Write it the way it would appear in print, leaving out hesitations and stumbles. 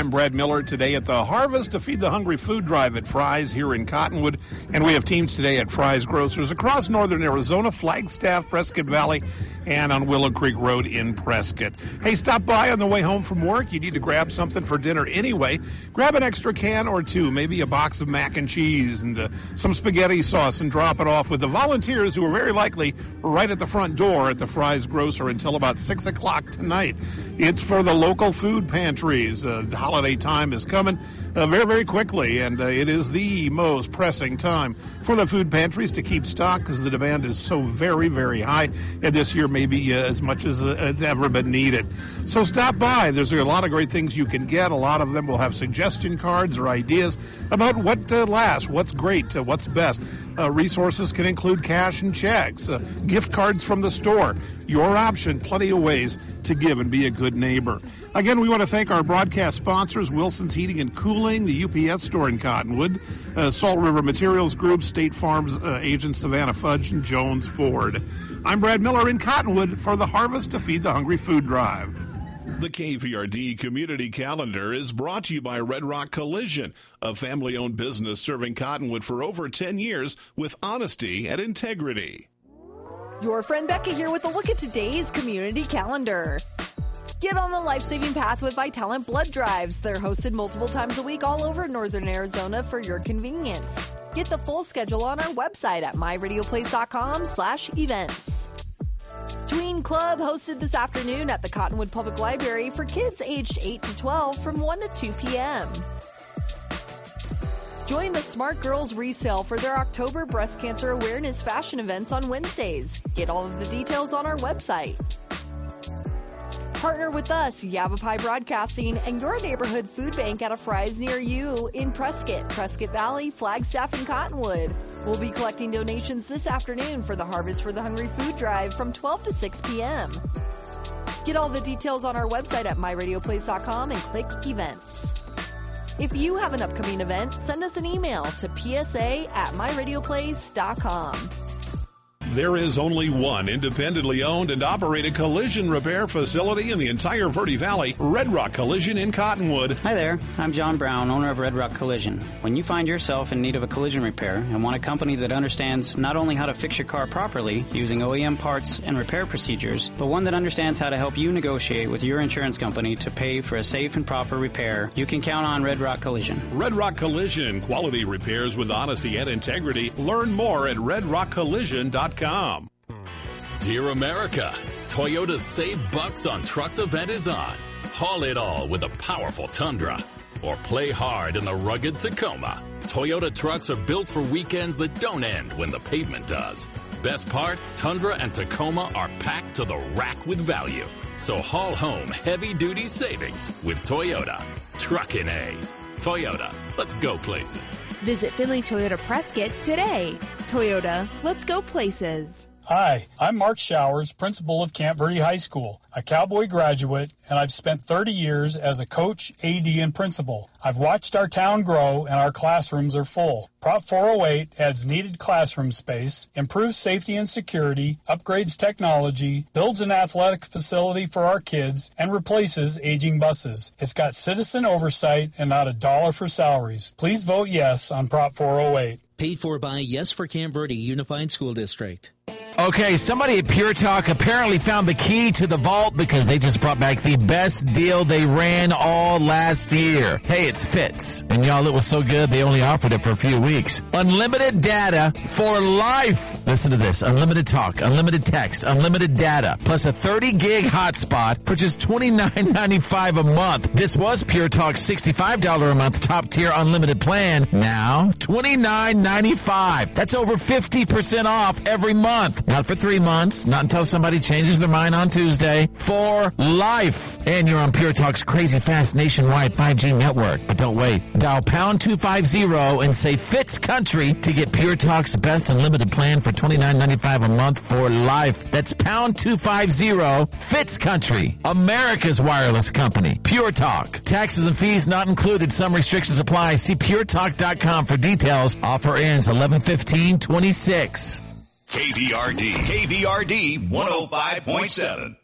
I'm Brad Miller, today at the Harvest to Feed the Hungry food drive at Fry's here in Cottonwood. And we have teams today at Fry's Grocers across northern Arizona, Flagstaff, Prescott Valley, and on Willow Creek Road in Prescott. Hey, stop by on the way home from work. You need to grab something for dinner anyway. Grab an extra can or two, maybe a box of mac and cheese and some spaghetti sauce, and drop it off with the volunteers who are very likely right at the front door at the Fry's Grocer until about 6 o'clock tonight. It's for the local food pantries. The holiday time is coming very, very quickly, and it is the most pressing time for the food pantries to keep stock because the demand is so very, very high, and this year maybe as much as it's ever been needed. So stop by. There's a lot of great things you can get. A lot of them will have suggestion cards or ideas about what lasts, what's great, what's best. Resources can include cash and checks, gift cards from the store. Your option, plenty of ways to give and be a good neighbor. Again, we want to thank our broadcast sponsors, Wilson's Heating and Cooling, the UPS store in Cottonwood, Salt River Materials Group, State Farm's agent Savannah Fudge, and Jones Ford. I'm Brad Miller in Cottonwood for the Harvest to Feed the Hungry food drive. The KVRD Community Calendar is brought to you by Red Rock Collision, a family-owned business serving Cottonwood for over 10 years with honesty and integrity. Your friend Becca here with a look at today's community calendar. Get on the life-saving path with Vitalant blood drives. They're hosted multiple times a week all over northern Arizona for your convenience. Get the full schedule on our website at myradioplace.com/events. Tween Club hosted this afternoon at the Cottonwood Public Library for kids aged 8 to 12 from 1 to 2 p.m. Join the Smart Girls Resale for their October Breast Cancer Awareness Fashion events on Wednesdays. Get all of the details on our website. Partner with us, Yavapai Broadcasting, and your neighborhood food bank at a Fry's near you in Prescott, Prescott Valley, Flagstaff, and Cottonwood. We'll be collecting donations this afternoon for the Harvest for the Hungry food drive from 12 to 6 p.m. Get all the details on our website at myradioplace.com and click events. If you have an upcoming event, send us an email to psa@myradioplace.com. There is only one independently owned and operated collision repair facility in the entire Verde Valley, Red Rock Collision in Cottonwood. Hi there, I'm John Brown, owner of Red Rock Collision. When you find yourself in need of a collision repair and want a company that understands not only how to fix your car properly using OEM parts and repair procedures, but one that understands how to help you negotiate with your insurance company to pay for a safe and proper repair, you can count on Red Rock Collision. Red Rock Collision, quality repairs with honesty and integrity. Learn more at redrockcollision.com. Dear America, Toyota's Save Bucks on Trucks event is on. Haul it all with a powerful Tundra. Or play hard in the rugged Tacoma. Toyota trucks are built for weekends that don't end when the pavement does. Best part, Tundra and Tacoma are packed to the rack with value. So haul home heavy-duty savings with Toyota. Truckin' A. Toyota, let's go places. Visit Finley Toyota Prescott today. Toyota, let's go places. Hi, I'm Mark Showers, principal of Camp Verde High School, a Cowboy graduate, and I've spent 30 years as a coach, AD, and principal. I've watched our town grow, and our classrooms are full. Prop 408 adds needed classroom space, improves safety and security, upgrades technology, builds an athletic facility for our kids, and replaces aging buses. It's got citizen oversight and not $1 for salaries. Please vote yes on Prop 408. Paid for by Yes for Camp Verde Unified School District. Okay, somebody at Pure Talk apparently found the key to the vault because they just brought back the best deal they ran all last year. Hey, it's Fitz. And y'all, it was so good, they only offered it for a few weeks. Unlimited data for life. Listen to this. Unlimited talk, unlimited text, unlimited data, plus a 30-gig hotspot for just $29.95 a month. This was Pure Talk's $65 a month top-tier unlimited plan. Now, $29.95. That's over 50% off every month. Not for 3 months, not until somebody changes their mind on Tuesday. For life. And you're on Pure Talk's crazy fast nationwide 5G network. But don't wait. Dial pound 250 and say Fitz Country to get Pure Talk's best unlimited plan for $29.95 a month for life. That's pound 250 Fitz Country. America's wireless company. Pure Talk. Taxes and fees not included. Some restrictions apply. See puretalk.com for details. Offer ends 11/15/26. KVRD 105.7.